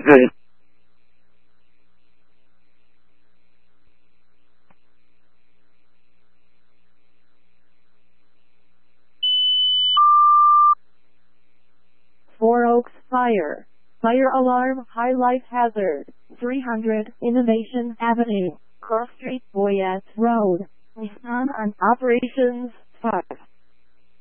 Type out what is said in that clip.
good. Four Oaks Fire. Fire alarm, high life hazard. 300 Innovation Avenue, Cross Street, Boyette Road. Nissan on operations 5.